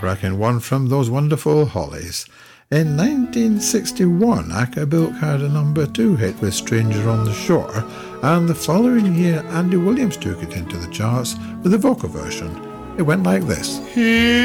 cracking one from those wonderful Hollies. In 1961, Acapulco had a number 2 hit with Stranger on the Shore, and the following year Andy Williams took it into the charts with a vocal version. It went like this.